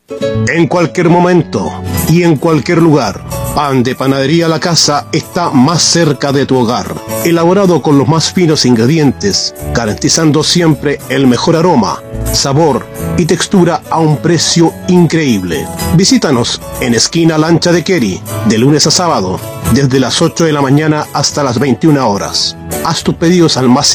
En cualquier momento y en cualquier lugar, Pan de Panadería La Casa está más cerca de tu hogar. Elaborado con los más finos ingredientes, garantizando siempre el mejor aroma, sabor y textura a un precio increíble. Visítanos en esquina Lancha de Queri, de lunes a sábado, desde las 8 de la mañana hasta las 21 horas. Haz tus pedidos al más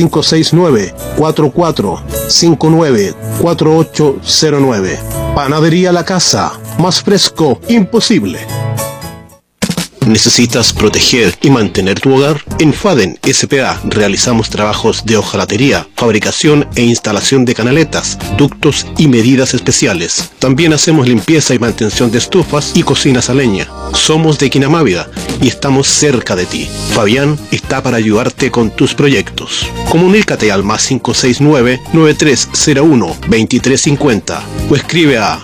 569-4459-4809. Panadería La Casa, más fresco, imposible. ¿Necesitas proteger y mantener tu hogar? En Faden S.p.A. realizamos trabajos de hojalatería, fabricación e instalación de canaletas, ductos y medidas especiales. También hacemos limpieza y mantención de estufas y cocinas a leña. Somos de Quinamávida y estamos cerca de ti. Fabián está para ayudarte con tus proyectos. Comunícate al más 569-9301-2350 o escribe a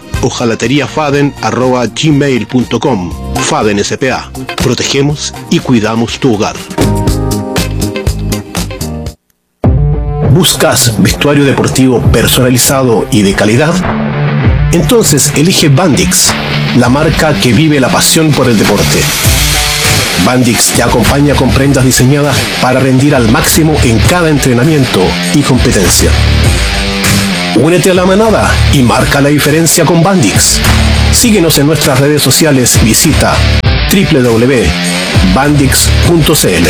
hojalateriafaden@gmail.com. Faden S.p.A. Protegemos y cuidamos tu hogar. ¿Buscas vestuario deportivo personalizado y de calidad? Entonces elige Bandix, la marca que vive la pasión por el deporte. Bandix te acompaña con prendas diseñadas para rendir al máximo en cada entrenamiento y competencia. Únete a la manada y marca la diferencia con Bandix. Síguenos en nuestras redes sociales, visita www.bandix.cl.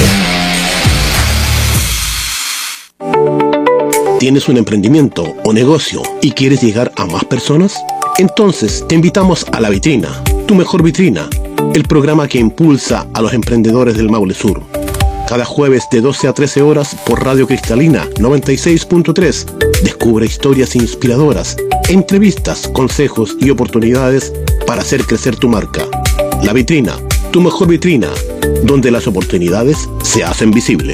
¿Tienes un emprendimiento o negocio y quieres llegar a más personas? Entonces te invitamos a La Vitrina, tu mejor vitrina, el programa que impulsa a los emprendedores del Maule Sur. Cada jueves de 12 a 13 horas por Radio Cristalina 96.3. Descubre historias inspiradoras, entrevistas, consejos y oportunidades para hacer crecer tu marca. La Vitrina, tu mejor vitrina, donde las oportunidades se hacen visibles.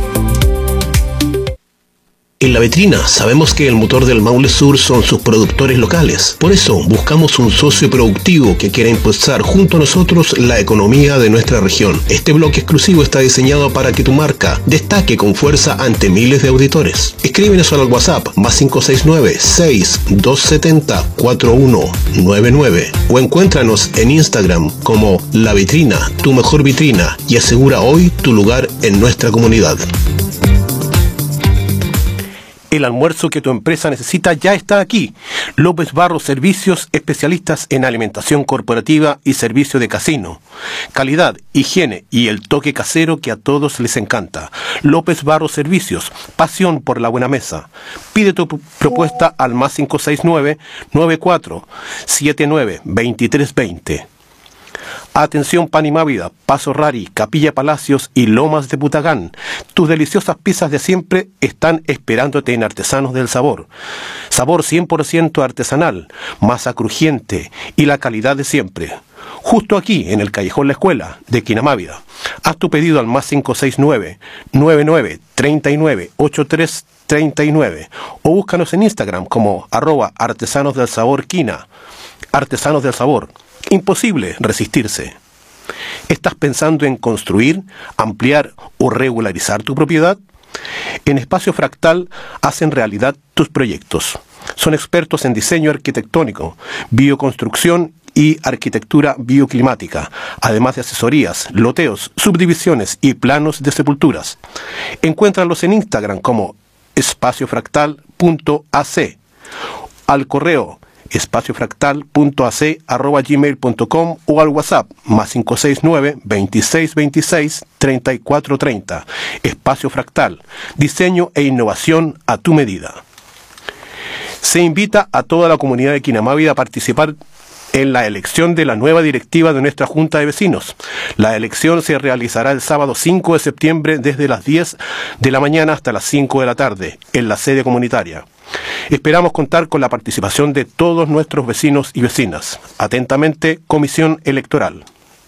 En La Vitrina sabemos que el motor del Maule Sur son sus productores locales. Por eso buscamos un socio productivo que quiera impulsar junto a nosotros la economía de nuestra región. Este bloque exclusivo está diseñado para que tu marca destaque con fuerza ante miles de auditores. Escríbenos al WhatsApp más 569-6270-4199 o encuéntranos en Instagram como La Vitrina, tu mejor vitrina, y asegura hoy tu lugar en nuestra comunidad. El almuerzo que tu empresa necesita ya está aquí. López Barros Servicios, especialistas en alimentación corporativa y servicio de casino. Calidad, higiene y el toque casero que a todos les encanta. López Barros Servicios, pasión por la buena mesa. Pide tu propuesta al más 569-9479-2320. Atención Panimávida, Paso Rari, Capilla Palacios y Lomas de Putagán. Tus deliciosas pizzas de siempre están esperándote en Artesanos del Sabor. Sabor 100% artesanal, masa crujiente y la calidad de siempre. Justo aquí, en el Callejón La Escuela, de Quinamávida. Haz tu pedido al más 569-9939-8339 o búscanos en Instagram como @Artesanos del Sabor Quina. Artesanos del Sabor. Imposible resistirse. ¿Estás pensando en construir, ampliar o regularizar tu propiedad? En Espacio Fractal hacen realidad tus proyectos. Son expertos en diseño arquitectónico, bioconstrucción y arquitectura bioclimática, además de asesorías, loteos, subdivisiones y planos de sepulturas. Encuéntralos en Instagram como espaciofractal.ac, al correo espaciofractal.ac@gmail.com o al WhatsApp más 569-2626-3430. Espacio Fractal, diseño e innovación a tu medida. Se invita a toda la comunidad de Quinamávida a participar en la elección de la nueva directiva de nuestra Junta de Vecinos. La elección se realizará el sábado 5 de septiembre desde las 10 de la mañana hasta las 5 de la tarde en la sede comunitaria. Esperamos contar con la participación de todos nuestros vecinos y vecinas. Atentamente, Comisión Electoral.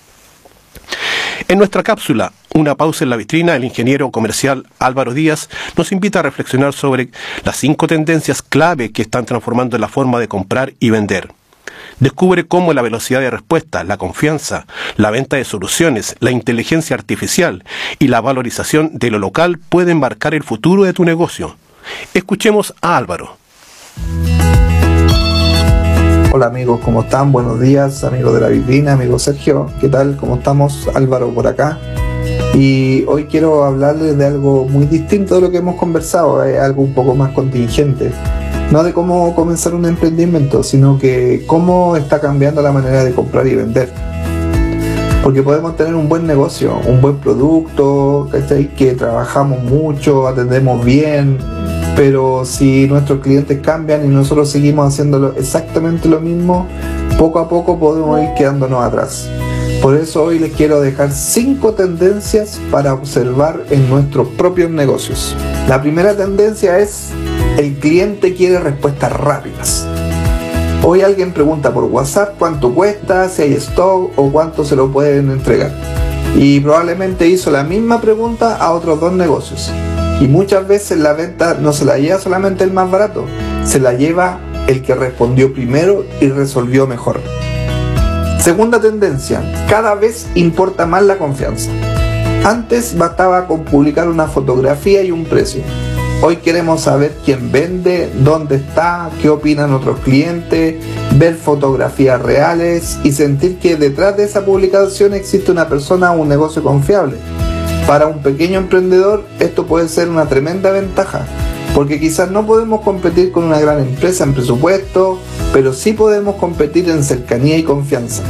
En nuestra cápsula, Una pausa en la vitrina, el ingeniero comercial Álvaro Díaz nos invita a reflexionar sobre las 5 tendencias clave que están transformando la forma de comprar y vender. Descubre cómo la velocidad de respuesta, la confianza, la venta de soluciones, la inteligencia artificial y la valorización de lo local pueden marcar el futuro de tu negocio. Escuchemos a Álvaro. Hola amigos, ¿cómo están? Buenos días, amigos de la vitrina, amigo Sergio. ¿Qué tal? ¿Cómo estamos? Álvaro por acá. Y hoy quiero hablarles de algo muy distinto de lo que hemos conversado, algo un poco más contingente. No de cómo comenzar un emprendimiento, sino que cómo está cambiando la manera de comprar y vender. Porque podemos tener un buen negocio, un buen producto, ¿cachai? Que trabajamos mucho, atendemos bien, pero si nuestros clientes cambian y nosotros seguimos haciendo exactamente lo mismo, poco a poco podemos ir quedándonos atrás. Por eso hoy les quiero dejar 5 tendencias para observar en nuestros propios negocios. La primera tendencia es: el cliente quiere respuestas rápidas. Hoy alguien pregunta por WhatsApp cuánto cuesta, si hay stock o cuánto se lo pueden entregar. Y probablemente hizo la misma pregunta a otros 2 negocios. Y muchas veces la venta no se la lleva solamente el más barato, se la lleva el que respondió primero y resolvió mejor. Segunda tendencia: cada vez importa más la confianza. Antes bastaba con publicar una fotografía y un precio. Hoy queremos saber quién vende, dónde está, qué opinan otros clientes, ver fotografías reales y sentir que detrás de esa publicación existe una persona o un negocio confiable. Para un pequeño emprendedor esto puede ser una tremenda ventaja, porque quizás no podemos competir con una gran empresa en presupuesto, pero sí podemos competir en cercanía y confianza.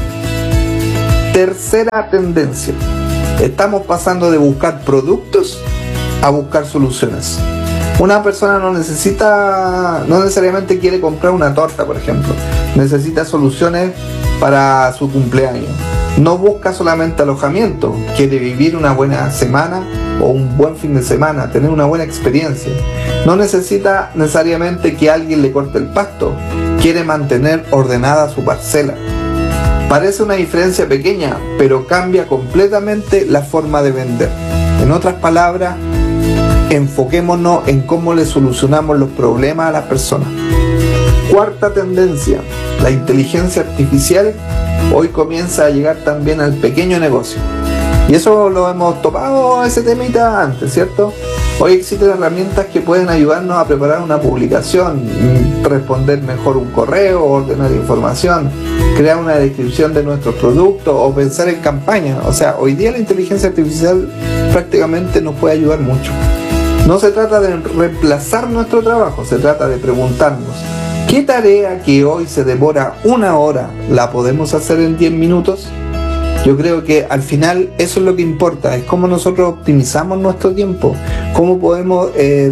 Tercera tendencia: estamos pasando de buscar productos a buscar soluciones. Una persona no necesariamente quiere comprar una torta, por ejemplo. Necesita soluciones para su cumpleaños. No busca solamente alojamiento, quiere vivir una buena semana o un buen fin de semana, tener una buena experiencia. No necesita necesariamente que alguien le corte el pasto, quiere mantener ordenada su parcela. Parece una diferencia pequeña, pero cambia completamente la forma de vender. En otras palabras, enfoquémonos en cómo le solucionamos los problemas a las personas. Cuarta tendencia: la inteligencia artificial hoy comienza a llegar también al pequeño negocio. Y eso lo hemos topado ese temita antes, ¿cierto? Hoy existen herramientas que pueden ayudarnos a preparar una publicación, responder mejor un correo, ordenar información, crear una descripción de nuestros productos o pensar en campañas. O sea, hoy día la inteligencia artificial prácticamente nos puede ayudar mucho. No se trata de reemplazar nuestro trabajo, se trata de preguntarnos: ¿qué tarea que hoy se demora 1 hora la podemos hacer en 10 minutos? Yo creo que al final eso es lo que importa, es cómo nosotros optimizamos nuestro tiempo, cómo podemos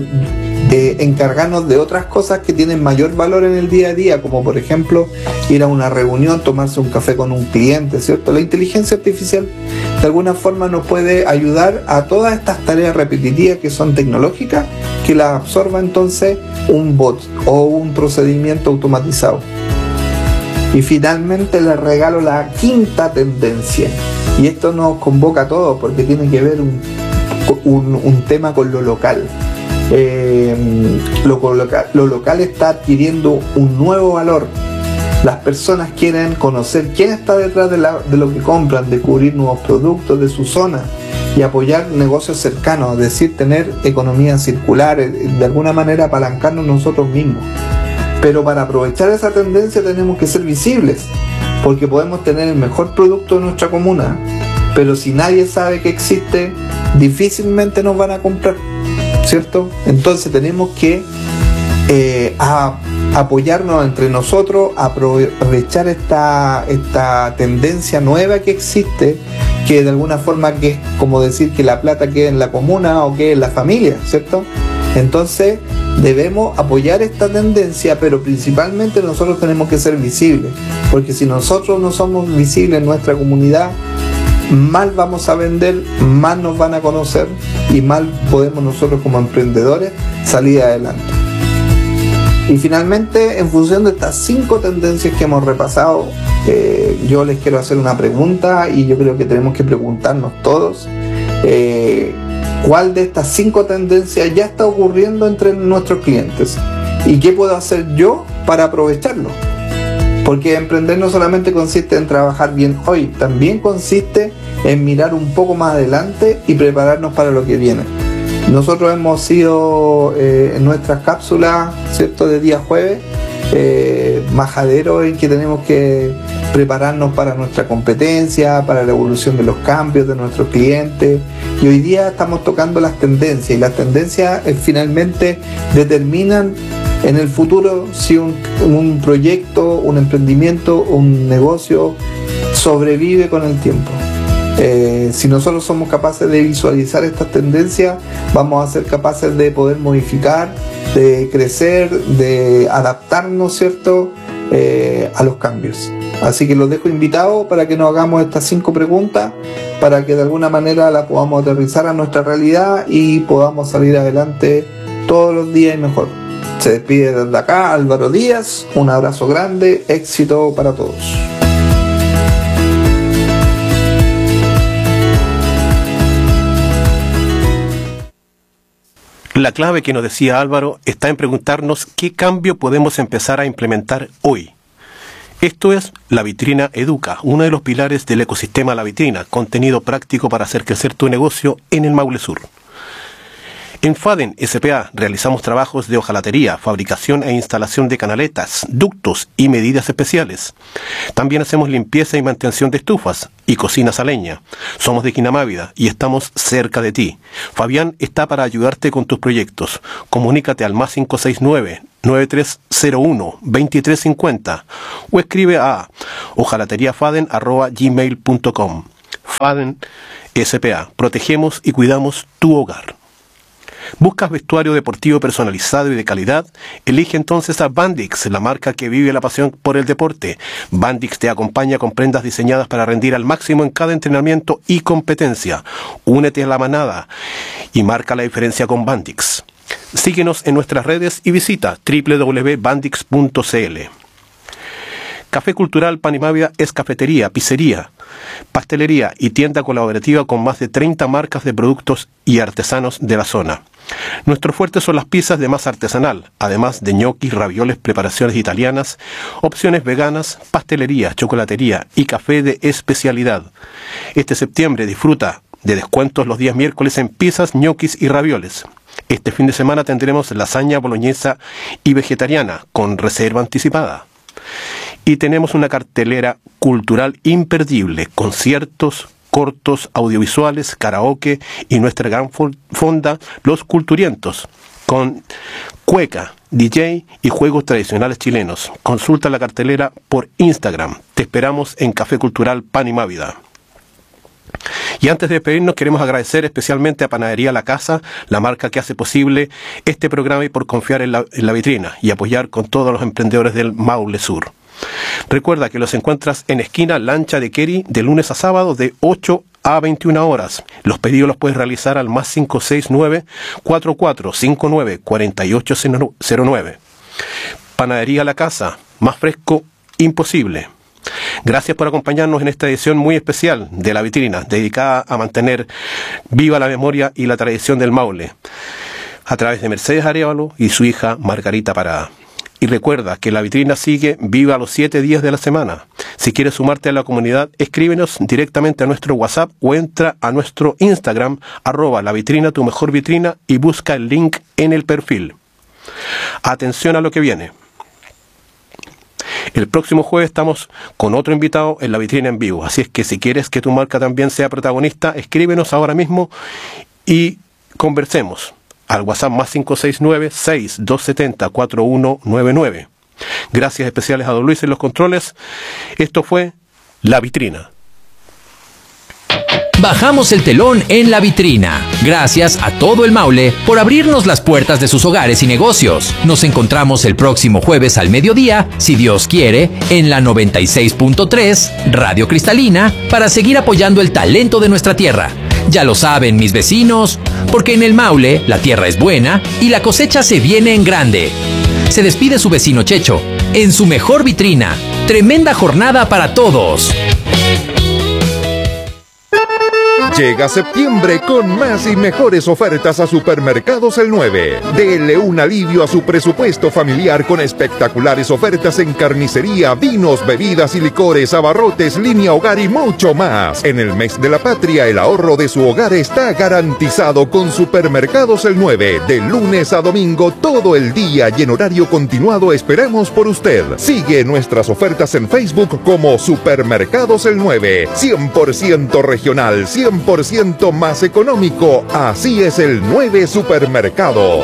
encargarnos de otras cosas que tienen mayor valor en el día a día, como por ejemplo ir a una reunión, tomarse un café con un cliente, ¿cierto? La inteligencia artificial de alguna forma nos puede ayudar a todas estas tareas repetitivas que son tecnológicas, que las absorba entonces un bot o un procedimiento automatizado. Y finalmente les regalo la quinta tendencia, y esto nos convoca a todos porque tiene que ver un tema con lo local. Lo local está adquiriendo un nuevo valor. Las personas quieren conocer quién está detrás de lo que compran, descubrir nuevos productos de su zona y apoyar negocios cercanos, es decir, tener economía circular, de alguna manera apalancarnos nosotros mismos. Pero para aprovechar esa tendencia tenemos que ser visibles, porque podemos tener el mejor producto de nuestra comuna, pero si nadie sabe que existe, difícilmente nos van a comprar, ¿cierto? Entonces tenemos que apoyarnos entre nosotros, aprovechar esta tendencia nueva que existe, que de alguna forma que es como decir que la plata queda en la comuna o queda en la familia, ¿cierto? Entonces debemos apoyar esta tendencia, pero principalmente nosotros tenemos que ser visibles, porque si nosotros no somos visibles en nuestra comunidad, mal vamos a vender, mal nos van a conocer y mal podemos nosotros como emprendedores salir adelante. Y finalmente, en función de estas 5 tendencias que hemos repasado, yo les quiero hacer una pregunta, y yo creo que tenemos que preguntarnos todos ¿cuál de estas 5 tendencias ya está ocurriendo entre nuestros clientes? ¿Y qué puedo hacer yo para aprovecharlo? Porque emprender no solamente consiste en trabajar bien hoy, también consiste en mirar un poco más adelante y prepararnos para lo que viene. Nosotros hemos sido en nuestras cápsulas, ¿cierto?, de día jueves, majadero en que tenemos que prepararnos para nuestra competencia, para la evolución de los cambios de nuestros clientes, y hoy día estamos tocando las tendencias, y las tendencias finalmente determinan en el futuro si un proyecto, un emprendimiento, un negocio sobrevive con el tiempo. Si nosotros somos capaces de visualizar estas tendencias, vamos a ser capaces de poder modificar, de crecer, de adaptarnos, ¿cierto?, a los cambios. Así que los dejo invitados para que nos hagamos estas 5 preguntas, para que de alguna manera las podamos aterrizar a nuestra realidad y podamos salir adelante todos los días y mejor. Se despide desde acá Álvaro Díaz, un abrazo grande, éxito para todos. La clave que nos decía Álvaro está en preguntarnos qué cambio podemos empezar a implementar hoy. Esto es La Vitrina Educa, uno de los pilares del ecosistema La Vitrina, contenido práctico para hacer crecer tu negocio en el Maule Sur. En Faden S.p.A. realizamos trabajos de hojalatería, fabricación e instalación de canaletas, ductos y medidas especiales. También hacemos limpieza y mantención de estufas y cocinas a leña. Somos de Quinamávida y estamos cerca de ti. Fabián está para ayudarte con tus proyectos. Comunícate al más 569-9301-2350 o escribe a hojalateriafaden@gmail.com. Faden S.p.A. Protegemos y cuidamos tu hogar. ¿Buscas vestuario deportivo personalizado y de calidad? Elige entonces a Bandix, la marca que vive la pasión por el deporte. Bandix te acompaña con prendas diseñadas para rendir al máximo en cada entrenamiento y competencia. Únete a la manada y marca la diferencia con Bandix. Síguenos en nuestras redes y visita www.bandix.cl. Café Cultural Panimávida es cafetería, pizzería, pastelería y tienda colaborativa con más de 30 marcas de productos y artesanos de la zona. Nuestro fuerte son las pizzas de masa artesanal, además de ñoquis, ravioles, preparaciones italianas, opciones veganas, pastelería, chocolatería y café de especialidad. Este septiembre disfruta de descuentos los días miércoles en pizzas, ñoquis y ravioles. Este fin de semana tendremos lasaña boloñesa y vegetariana con reserva anticipada. Y tenemos una cartelera cultural imperdible, conciertos, cortos, audiovisuales, karaoke y nuestra gran fonda, Los Culturientos, con cueca, DJ y juegos tradicionales chilenos. Consulta la cartelera por Instagram. Te esperamos en Café Cultural Panimávida. Y antes de despedirnos, queremos agradecer especialmente a Panadería La Casa, la marca que hace posible este programa, y por confiar en la vitrina y apoyar con todos los emprendedores del Maule Sur. Recuerda que los encuentras en esquina Lancha de Queri de lunes a sábado de 8 a 21 horas. Los pedidos los puedes realizar al más 569-4459-4809. Panadería La Casa, más fresco imposible. Gracias por acompañarnos en esta edición muy especial de La Vitrina, dedicada a mantener viva la memoria y la tradición del Maule, a través de Mercedes Arévalo y su hija Margarita Parada. Y recuerda que La Vitrina sigue viva los 7 días de la semana. Si quieres sumarte a la comunidad, escríbenos directamente a nuestro WhatsApp o entra a nuestro Instagram, @lavitrina, tu mejor vitrina, y busca el link en el perfil. Atención a lo que viene. El próximo jueves estamos con otro invitado en La Vitrina en vivo. Así es que si quieres que tu marca también sea protagonista, escríbenos ahora mismo y conversemos al WhatsApp más 569-6270-4199. Gracias especiales a Don Luis en los controles. Esto fue La Vitrina. Bajamos el telón en La Vitrina. Gracias a todo el Maule por abrirnos las puertas de sus hogares y negocios. Nos encontramos el próximo jueves al mediodía, si Dios quiere, en la 96.3 Radio Cristalina, para seguir apoyando el talento de nuestra tierra. Ya lo saben mis vecinos, porque en el Maule la tierra es buena y la cosecha se viene en grande. Se despide su vecino Checho, en su mejor vitrina. Tremenda jornada para todos. Llega septiembre con más y mejores ofertas a Supermercados El 9. Dele un alivio a su presupuesto familiar con espectaculares ofertas en carnicería, vinos, bebidas y licores, abarrotes, línea hogar y mucho más. En el mes de la patria, el ahorro de su hogar está garantizado con Supermercados El 9. De lunes a domingo, todo el día y en horario continuado esperamos por usted. Sigue nuestras ofertas en Facebook como Supermercados El 9. 100% regional, 100% más económico. Así es el 9 Supermercados.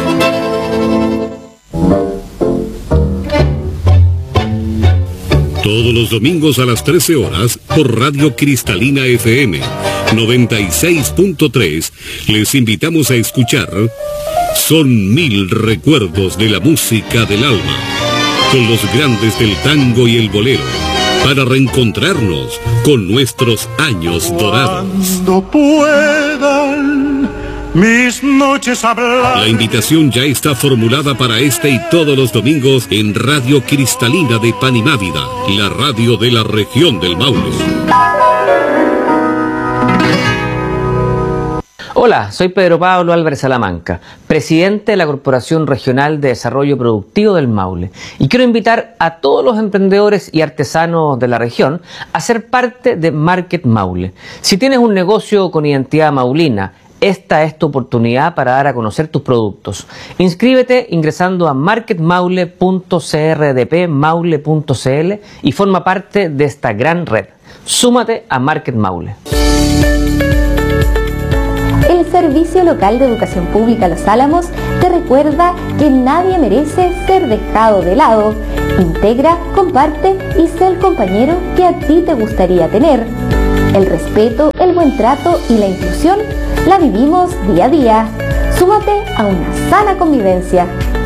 Todos los domingos a las 13 horas por Radio Cristalina FM 96.3 les invitamos a escuchar Son 1000 recuerdos de la música del alma, con los grandes del tango y el bolero, para reencontrarnos con nuestros años dorados. Cuando puedan mis noches hablar. La invitación ya está formulada para este y todos los domingos en Radio Cristalina de Panimávida, la radio de la región del Maule. Hola, soy Pedro Pablo Álvarez Salamanca, presidente de la Corporación Regional de Desarrollo Productivo del Maule, y quiero invitar a todos los emprendedores y artesanos de la región a ser parte de Market Maule. Si tienes un negocio con identidad maulina, esta es tu oportunidad para dar a conocer tus productos. Inscríbete ingresando a marketmaule.crdpmaule.cl y forma parte de esta gran red. Súmate a Market Maule. El Servicio Local de Educación Pública Los Álamos te recuerda que nadie merece ser dejado de lado. Integra, comparte y sé el compañero que a ti te gustaría tener. El respeto, el buen trato y la inclusión la vivimos día a día. Súmate a una sana convivencia.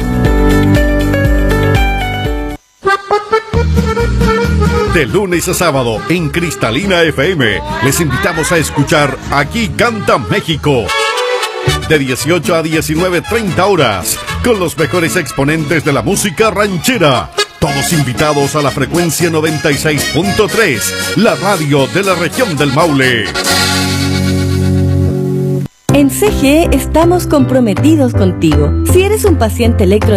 De lunes a sábado en Cristalina FM les invitamos a escuchar Aquí Canta México, de 18 a 19:30 horas, con los mejores exponentes de la música ranchera. Todos invitados a la frecuencia 96.3, la radio de la región del Maule. En CGE estamos comprometidos contigo. Si eres un paciente